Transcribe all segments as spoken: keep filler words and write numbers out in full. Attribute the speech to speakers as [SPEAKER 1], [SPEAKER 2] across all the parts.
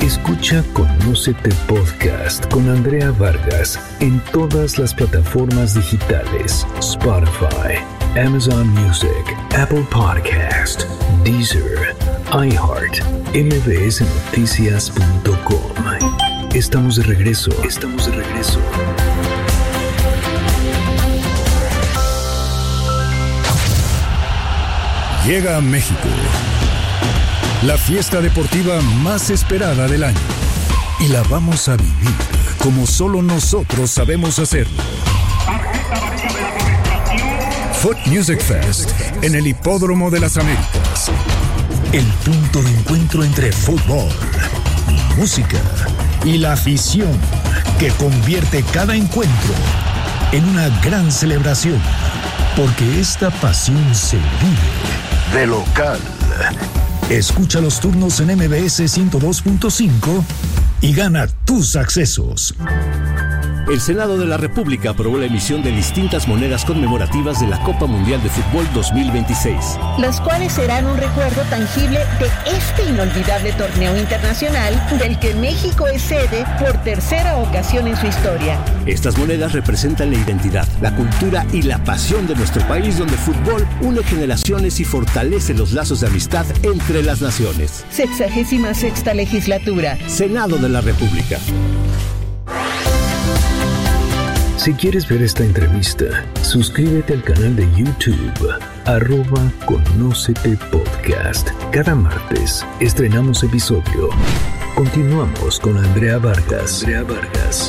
[SPEAKER 1] Escucha Conócete Podcast con Andrea Vargas en todas las plataformas digitales: Spotify, Amazon Music, Apple Podcast, Deezer, iHeart, m b s noticias punto com. Estamos de regreso. Estamos de regreso.
[SPEAKER 2] Llega a México la fiesta deportiva más esperada del año, y la vamos a vivir como solo nosotros sabemos hacerlo. Foot Music Fest en el Hipódromo de las Américas. El punto de encuentro entre fútbol, música y la afición que convierte cada encuentro en una gran celebración, porque esta pasión se vive de local. Escucha los turnos en M B S ciento dos punto cinco y gana tus accesos.
[SPEAKER 3] El Senado de la República aprobó la emisión de distintas monedas conmemorativas de la Copa Mundial de Fútbol dos mil veintiséis.
[SPEAKER 4] Las cuales serán un recuerdo tangible de este inolvidable torneo internacional del que México es sede por tercera ocasión en su historia.
[SPEAKER 3] Estas monedas representan la identidad, la cultura y la pasión de nuestro país, donde el fútbol une generaciones y fortalece los lazos de amistad entre las naciones.
[SPEAKER 4] Sexagésima sexta legislatura.
[SPEAKER 3] Senado de la República.
[SPEAKER 1] Si quieres ver esta entrevista, suscríbete al canal de YouTube, arroba Conócete Podcast. Cada martes estrenamos episodio. Continuamos con Andrea Vargas. Andrea Vargas.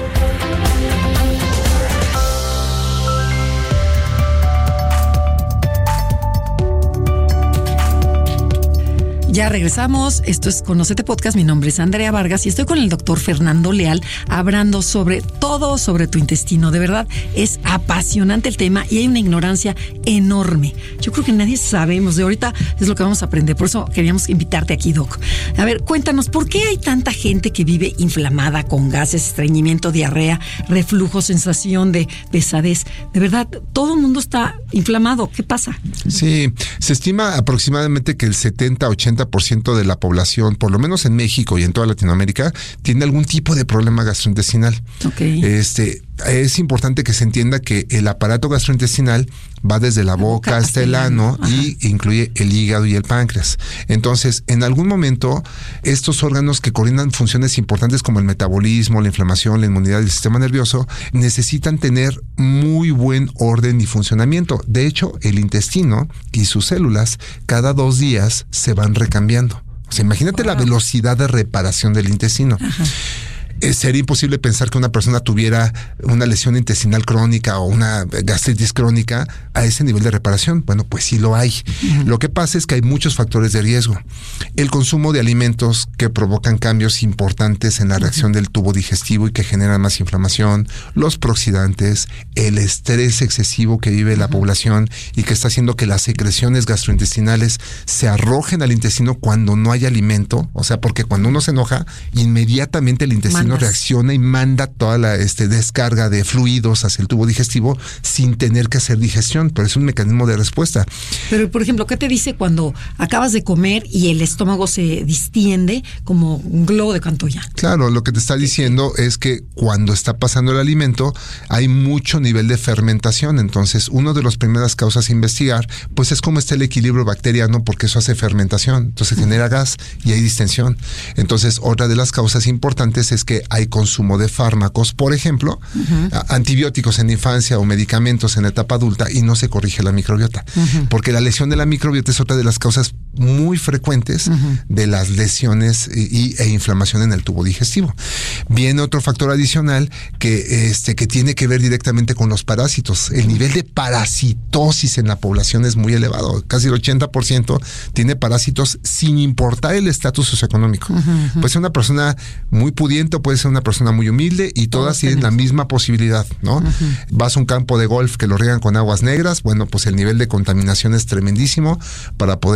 [SPEAKER 5] Ya regresamos, esto es Conócete Podcast, mi nombre es Andrea Vargas y estoy con el doctor Fernando Leal hablando sobre todo sobre tu intestino. De verdad, es apasionante el tema y hay una ignorancia enorme. Yo creo que nadie sabemos, de ahorita es lo que vamos a aprender, por eso queríamos invitarte aquí, Doc. A ver, cuéntanos, ¿por qué hay tanta gente que vive inflamada con gases, estreñimiento, diarrea, reflujo, sensación de pesadez? De verdad, todo el mundo está inflamado, ¿qué pasa?
[SPEAKER 6] Sí, se estima aproximadamente que el setenta a ochenta por ciento de la población, por lo menos en México y en toda Latinoamérica, tiene algún tipo de problema gastrointestinal.
[SPEAKER 5] Okay.
[SPEAKER 6] Este, es importante que se entienda que el aparato gastrointestinal va desde la, la boca, boca hasta el ano y incluye el hígado y el páncreas. Entonces, en algún momento, estos órganos que coordinan funciones importantes como el metabolismo, la inflamación, la inmunidad y el sistema nervioso, necesitan tener muy buen orden y funcionamiento. De hecho, el intestino y sus células cada dos días se van recambiando. O sea, imagínate wow. la velocidad de reparación del intestino. Ajá. Eh, sería imposible pensar que una persona tuviera una lesión intestinal crónica o una gastritis crónica a ese nivel de reparación. Bueno, pues sí lo hay. Uh-huh. Lo que pasa es que hay muchos factores de riesgo. El consumo de alimentos que provocan cambios importantes en la reacción uh-huh. del tubo digestivo y que generan más inflamación, los proxidantes, el estrés excesivo que vive uh-huh. la población y que está haciendo que las secreciones gastrointestinales se arrojen al intestino cuando no hay alimento. O sea, porque cuando uno se enoja, inmediatamente el intestino Mandas. reacciona y manda toda la este, descarga de fluidos hacia el tubo digestivo sin tener que hacer digestión, pero es un mecanismo de respuesta.
[SPEAKER 5] Pero, por ejemplo, ¿qué te dice cuando acabas de comer y el estómago se distiende como un globo de Cantoya?
[SPEAKER 6] Claro, lo que te está diciendo es que cuando está pasando el alimento hay mucho nivel de fermentación. Entonces, una de las primeras causas a investigar, pues es cómo está el equilibrio bacteriano, porque eso hace fermentación. Entonces, genera gas y hay distensión. Entonces, otra de las causas importantes es que hay consumo de fármacos, por ejemplo, uh-huh. antibióticos en infancia o medicamentos en la etapa adulta, y no se corrige la microbiota. Uh-huh. Porque la lesión de la microbiota es otra de las causas muy frecuentes uh-huh. de las lesiones y, e inflamación en el tubo digestivo. Viene otro factor adicional que, este, que tiene que ver directamente con los parásitos. El nivel de parasitosis en la población es muy elevado. Casi el ochenta por ciento tiene parásitos sin importar el estatus socioeconómico. Uh-huh, uh-huh. Puede ser una persona muy pudiente, puede ser una persona muy humilde, y todas Todos tienen tenemos. la misma posibilidad, ¿no? Uh-huh. Vas a un campo de golf que lo riegan con aguas negras, bueno, pues el nivel de contaminación es tremendísimo para poder adquirir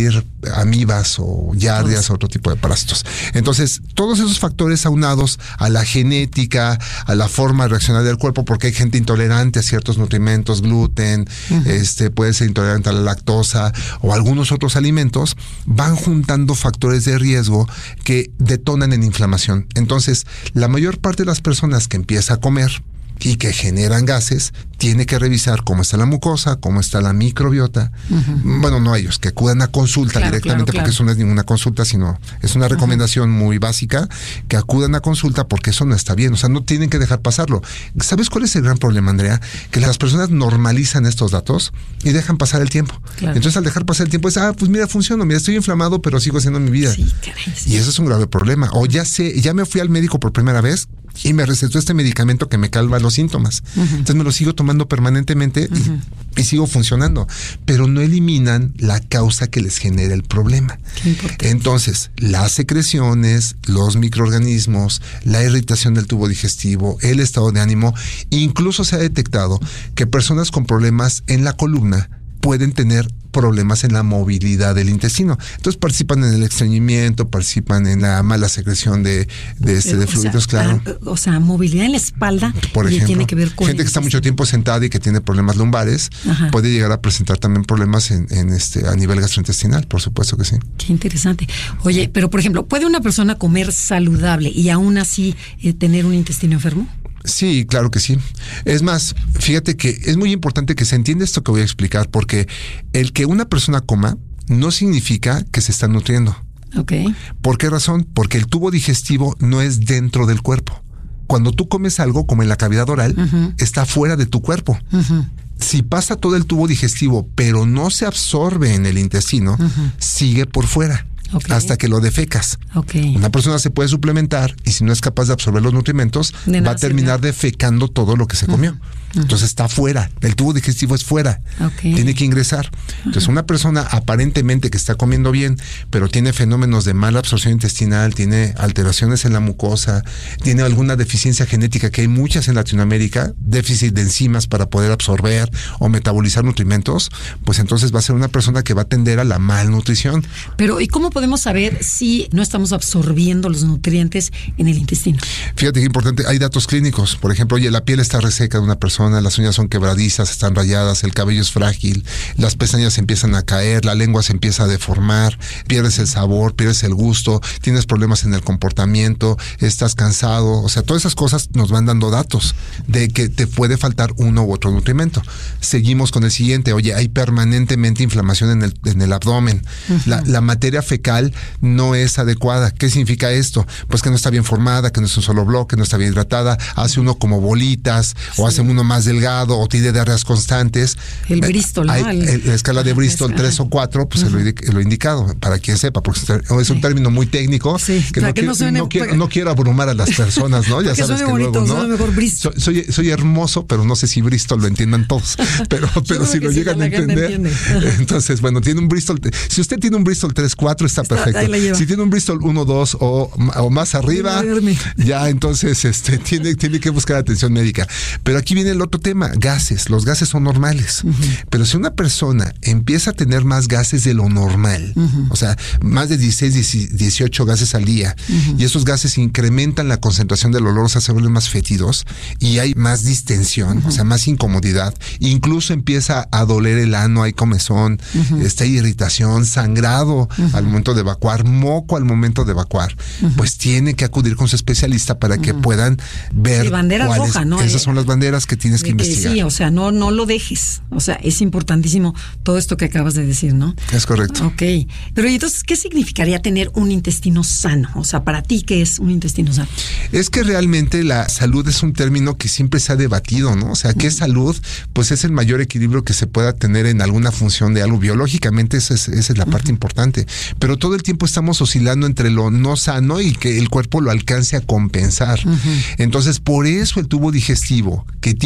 [SPEAKER 6] adquirir amibas o yardias o otro tipo de parásitos. Entonces, todos esos factores aunados a la genética, a la forma de reaccionar del cuerpo, porque hay gente intolerante a ciertos nutrimentos, gluten, uh-huh. este puede ser intolerante a la lactosa o algunos otros alimentos, van juntando factores de riesgo que detonan en inflamación. Entonces, la mayor parte de las personas que empieza a comer y que generan gases, tiene que revisar cómo está la mucosa, cómo está la microbiota. Uh-huh. Bueno, no ellos, que acudan a consulta claro, directamente, claro, claro. porque eso no es ninguna consulta, sino es una recomendación uh-huh. muy básica, que acudan a consulta porque eso no está bien, o sea, no tienen que dejar pasarlo. ¿Sabes cuál es el gran problema, Andrea? Que las personas normalizan estos datos y dejan pasar el tiempo. Claro. Entonces, al dejar pasar el tiempo, es, ah, pues mira, funciona, mira, estoy inflamado, pero sigo haciendo mi vida.
[SPEAKER 5] Sí, caray, sí.
[SPEAKER 6] Y eso es un grave problema. O ya sé, ya me fui al médico por primera vez y me recetó este medicamento que me calma los síntomas. Uh-huh. Entonces me lo sigo tomando permanentemente uh-huh. y, y sigo funcionando, pero no eliminan la causa que les genera el problema.
[SPEAKER 5] Qué importante.
[SPEAKER 6] Entonces, las secreciones, los microorganismos, la irritación del tubo digestivo, el estado de ánimo, incluso se ha detectado que personas con problemas en la columna pueden tener problemas en la movilidad del intestino. Entonces participan en el estreñimiento, participan en la mala secreción de, de, este, de fluidos,
[SPEAKER 5] sea,
[SPEAKER 6] claro.
[SPEAKER 5] A, o sea, movilidad en la espalda.
[SPEAKER 6] Por ejemplo,
[SPEAKER 5] tiene que ver con
[SPEAKER 6] gente que está mucho tiempo sentada y que tiene problemas lumbares, Ajá. puede llegar a presentar también problemas en, en este a nivel gastrointestinal, por supuesto que sí.
[SPEAKER 5] Qué interesante. Oye, pero por ejemplo, ¿puede una persona comer saludable y aún así eh, tener un intestino enfermo?
[SPEAKER 6] Sí, claro que sí. Es más, fíjate que es muy importante que se entienda esto que voy a explicar, porque el que una persona coma no significa que se está nutriendo.
[SPEAKER 5] Okay.
[SPEAKER 6] ¿Por qué razón? Porque el tubo digestivo no es dentro del cuerpo. Cuando tú comes algo, como en la cavidad oral, uh-huh. está fuera de tu cuerpo. Uh-huh. Si pasa todo el tubo digestivo, pero no se absorbe en el intestino, uh-huh. sigue por fuera. Okay. Hasta que lo defecas.
[SPEAKER 5] Okay.
[SPEAKER 6] Una persona se puede suplementar y si no es capaz de absorber los nutrimentos, de va a terminar sirve. defecando todo lo que se comió. Uh-huh. Entonces está fuera, el tubo digestivo es fuera, okay. tiene que ingresar. Entonces uh-huh. una persona aparentemente que está comiendo bien, pero tiene fenómenos de mala absorción intestinal, tiene alteraciones en la mucosa, tiene alguna deficiencia genética, que hay muchas en Latinoamérica, déficit de enzimas para poder absorber o metabolizar nutrimentos, pues entonces va a ser una persona que va a tender a la malnutrición.
[SPEAKER 5] Pero ¿y cómo podemos saber si no estamos absorbiendo los nutrientes en el intestino?
[SPEAKER 6] Fíjate que importante, hay datos clínicos. Por ejemplo, oye, la piel está reseca de una persona, las uñas son quebradizas, están rayadas, el cabello es frágil, las pestañas se empiezan a caer, la lengua se empieza a deformar, pierdes el sabor, pierdes el gusto, tienes problemas en el comportamiento, estás cansado. O sea, todas esas cosas nos van dando datos de que te puede faltar uno u otro nutrimento. Seguimos con el siguiente. Oye, hay permanentemente inflamación en el, en el abdomen. Uh-huh. La, la materia fecal no es adecuada. ¿Qué significa esto? Pues que no está bien formada, que no es un solo bloque, no está bien hidratada, hace uno como bolitas, sí. o hace uno más delgado, o tiene diarreas constantes.
[SPEAKER 5] El Bristol, ¿no?
[SPEAKER 6] Hay, el, la escala de Bristol es, tres o cuatro, pues uh-huh. es lo indicado, para quien sepa, porque es un término muy técnico,
[SPEAKER 5] sí,
[SPEAKER 6] que, no, que quiero, no, suene, no, quiero, no quiero abrumar a las personas, ¿no? Ya sabes que
[SPEAKER 5] bonito,
[SPEAKER 6] luego, ¿no?
[SPEAKER 5] Mejor Bristol.
[SPEAKER 6] Soy, soy, soy hermoso, pero no sé si Bristol lo entiendan todos, pero, pero si lo sí, llegan a entender, entonces, bueno, tiene un Bristol, si usted tiene un Bristol tres cuatro, está, está perfecto. Si tiene un Bristol uno dos o, o más arriba, ya entonces este tiene, tiene que buscar atención médica. Pero aquí viene el otro tema, gases. Los gases son normales. Uh-huh. Pero si una persona empieza a tener más gases de lo normal, uh-huh. o sea, más de dieciséis, dieciocho gases al día, uh-huh. y esos gases incrementan la concentración del olor, o sea, se vuelven más fétidos y hay más distensión, uh-huh. o sea, más incomodidad. Incluso empieza a doler el ano, hay comezón, uh-huh. está irritación, sangrado uh-huh. al momento de evacuar, moco al momento de evacuar. Uh-huh. Pues tiene que acudir con su especialista para uh-huh. que puedan ver
[SPEAKER 5] sí, bandera
[SPEAKER 6] cuáles,
[SPEAKER 5] roja, ¿no?
[SPEAKER 6] esas son las banderas que tienes que, que investigar.
[SPEAKER 5] Sí, o sea, no, no lo dejes. O sea, es importantísimo todo esto que acabas de decir, ¿no?
[SPEAKER 6] Es correcto.
[SPEAKER 5] Ok. Pero entonces, ¿qué significaría tener un intestino sano? O sea, para ti, ¿qué es un intestino sano?
[SPEAKER 6] Es que realmente la salud es un término que siempre se ha debatido, ¿no? O sea, ¿qué es salud? Pues es el mayor equilibrio que se pueda tener en alguna función de algo. Biológicamente esa es, esa es la parte uh-huh. importante. Pero todo el tiempo estamos oscilando entre lo no sano y que el cuerpo lo alcance a compensar. Uh-huh. Entonces, por eso el tubo digestivo, que tiene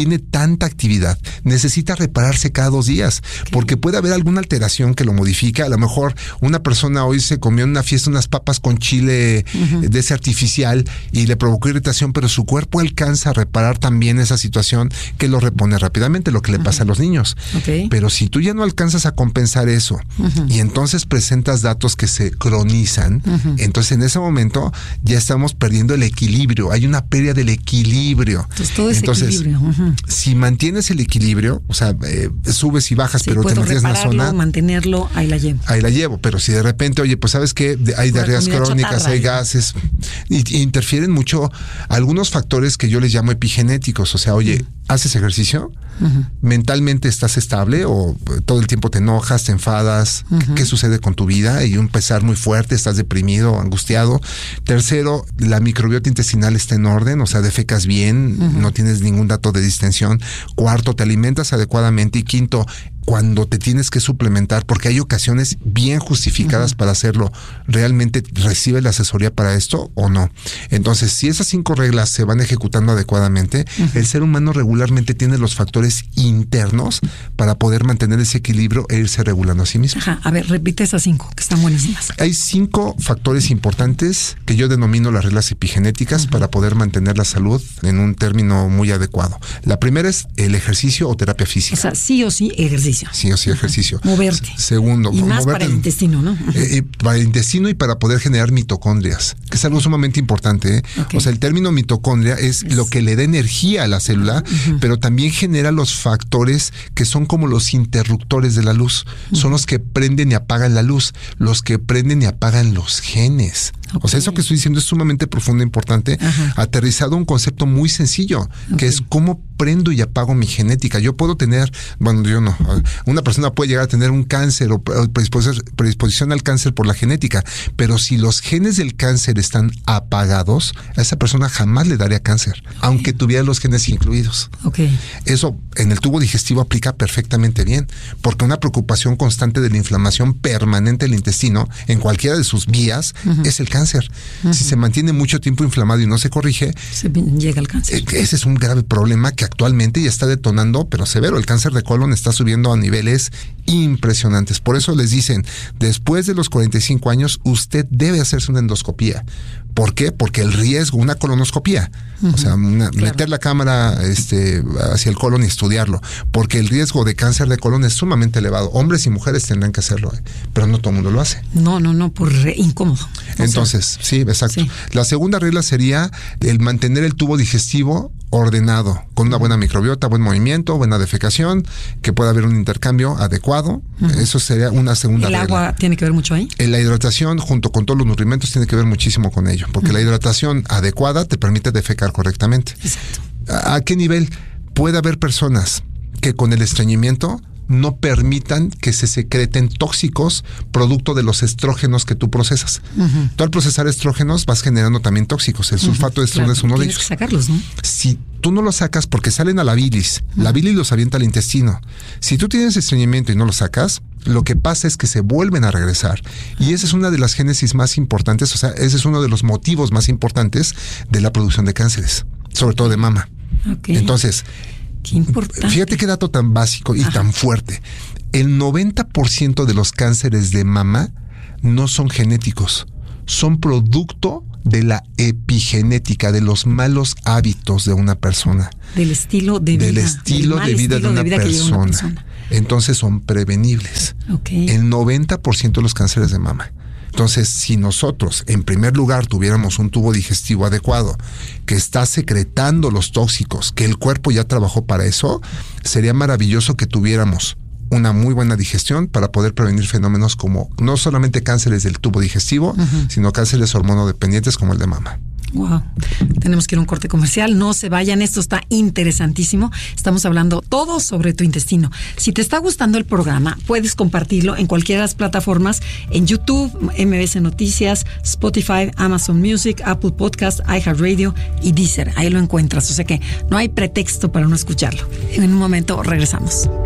[SPEAKER 6] tiene tanta actividad, necesita repararse cada dos días, okay. porque puede haber alguna alteración que lo modifique. A lo mejor una persona hoy se comió en una fiesta unas papas con chile uh-huh. de ese artificial y le provocó irritación, pero su cuerpo alcanza a reparar también esa situación que lo repone rápidamente, lo que le uh-huh. pasa a los niños. Okay. Pero si tú ya no alcanzas a compensar eso uh-huh. y entonces presentas datos que se cronizan, uh-huh. entonces en ese momento ya estamos perdiendo el equilibrio, hay una pérdida del equilibrio.
[SPEAKER 5] Entonces todo es
[SPEAKER 6] entonces,
[SPEAKER 5] equilibrio. Uh-huh.
[SPEAKER 6] Si mantienes el equilibrio, o sea, eh, subes y bajas, sí, pero te mantienes en la zona,
[SPEAKER 5] mantenerlo, ahí la llevo.
[SPEAKER 6] Ahí la llevo, pero si de repente, oye, pues sabes que hay diarreas crónicas, chatarra, hay gases, y, y interfieren mucho algunos factores que yo les llamo epigenéticos, o sea, oye, uh-huh. ¿haces ejercicio? Uh-huh. ¿Mentalmente estás estable o todo el tiempo te enojas, te enfadas? Uh-huh. ¿Qué sucede con tu vida? Hay un pesar muy fuerte, estás deprimido, angustiado. Tercero, la microbiota intestinal está en orden, o sea, defecas bien, uh-huh. no tienes ningún dato de distensión. Cuarto, te alimentas adecuadamente. Y quinto, cuando te tienes que suplementar, porque hay ocasiones bien justificadas uh-huh. para hacerlo, ¿realmente recibes la asesoría para esto o no? Entonces, si esas cinco reglas se van ejecutando adecuadamente, uh-huh. el ser humano regularmente tiene los factores internos para poder mantener ese equilibrio e irse regulando a sí mismo.
[SPEAKER 5] Ajá. A ver, repite esas cinco, que están buenísimas.
[SPEAKER 6] Hay cinco factores importantes que yo denomino las reglas epigenéticas uh-huh. para poder mantener la salud en un término muy adecuado. La primera es el ejercicio o terapia física.
[SPEAKER 5] O sea, sí o sí ejercicio.
[SPEAKER 6] Sí o sí, ejercicio.
[SPEAKER 5] Ajá. Moverte.
[SPEAKER 6] Segundo.
[SPEAKER 5] Y más
[SPEAKER 6] moverte,
[SPEAKER 5] para el intestino, ¿no?
[SPEAKER 6] Eh, para el intestino y para poder generar mitocondrias, que es algo sumamente importante. ¿eh? Okay. O sea, el término mitocondria es, es lo que le da energía a la célula, uh-huh. pero también genera los factores que son como los interruptores de la luz. Uh-huh. Son los que prenden y apagan la luz, los que prenden y apagan los genes. Okay. O sea, eso que estoy diciendo es sumamente profundo e importante, ajá. aterrizado a un concepto muy sencillo, okay. que es cómo prendo y apago mi genética. Yo puedo tener, bueno, yo no, una persona puede llegar a tener un cáncer o predisposición, predisposición al cáncer por la genética, pero si los genes del cáncer están apagados, a esa persona jamás le daría cáncer, okay. aunque tuviera los genes incluidos.
[SPEAKER 5] Okay.
[SPEAKER 6] Eso en el tubo digestivo aplica perfectamente bien, porque una preocupación constante de la inflamación permanente del intestino, en cualquiera de sus vías, uh-huh. es el cáncer. Cáncer. Uh-huh. Si se mantiene mucho tiempo inflamado y no se corrige,
[SPEAKER 5] se llega al cáncer.
[SPEAKER 6] Ese es un grave problema que actualmente ya está detonando, pero severo. El cáncer de colon está subiendo a niveles impresionantes. Por eso les dicen, después de los cuarenta y cinco años, usted debe hacerse una endoscopía. ¿Por qué? Porque el riesgo, una colonoscopía, uh-huh. o sea, una, claro. meter la cámara este, hacia el colon y estudiarlo, porque el riesgo de cáncer de colon es sumamente elevado. Hombres y mujeres tendrán que hacerlo, ¿eh? pero no todo el mundo lo hace.
[SPEAKER 5] No, no, no, por re incómodo.
[SPEAKER 6] No Entonces, sé. sí, exacto. Sí. La segunda regla sería el mantener el tubo digestivo ordenado, con una buena microbiota, buen movimiento, buena defecación, que pueda haber un intercambio adecuado. Uh-huh. Eso sería una segunda
[SPEAKER 5] ¿El
[SPEAKER 6] regla.
[SPEAKER 5] ¿El agua tiene que ver mucho ahí?
[SPEAKER 6] La hidratación, junto con todos los nutrimentos, tiene que ver muchísimo con ello, porque uh-huh. la hidratación adecuada te permite defecar correctamente.
[SPEAKER 5] Exacto.
[SPEAKER 6] ¿A, a qué nivel? Puede haber personas que con el estreñimiento no permitan que se secreten tóxicos producto de los estrógenos que tú procesas. Uh-huh. Tú al procesar estrógenos vas generando también tóxicos. El uh-huh. sulfato de estrógeno claro, es uno de ellos.
[SPEAKER 5] Tienes que sacarlos, ¿no?
[SPEAKER 6] Si tú no los sacas porque salen a la bilis, uh-huh. la bilis los avienta al intestino. Si tú tienes estreñimiento y no los sacas, lo que pasa es que se vuelven a regresar. Y esa es una de las génesis más importantes, o sea, ese es uno de los motivos más importantes de la producción de cánceres, sobre todo de mama.
[SPEAKER 5] Okay.
[SPEAKER 6] Entonces,
[SPEAKER 5] qué importante.
[SPEAKER 6] Fíjate qué dato tan básico y Ajá. tan fuerte. El noventa por ciento de los cánceres de mama no son genéticos, son producto de la epigenética, de los malos hábitos de una persona.
[SPEAKER 5] Del estilo de vida.
[SPEAKER 6] Del estilo de vida de una, de vida persona. una persona. Entonces son prevenibles.
[SPEAKER 5] Okay.
[SPEAKER 6] El noventa por ciento de los cánceres de mama. Entonces, si nosotros, en primer lugar, tuviéramos un tubo digestivo adecuado, que está secretando los tóxicos, que el cuerpo ya trabajó para eso, sería maravilloso que tuviéramos una muy buena digestión para poder prevenir fenómenos como no solamente cánceres del tubo digestivo, uh-huh. sino cánceres hormonodependientes como el de mama.
[SPEAKER 5] Wow. Tenemos que ir a un corte comercial. No se vayan, esto está interesantísimo. Estamos hablando todo sobre tu intestino. Si te está gustando el programa, puedes compartirlo en cualquiera de las plataformas, en YouTube, M B S Noticias, Spotify, Amazon Music, Apple Podcast, iHeartRadio y Deezer. Ahí lo encuentras, o sea que no hay pretexto para no escucharlo. En un momento regresamos.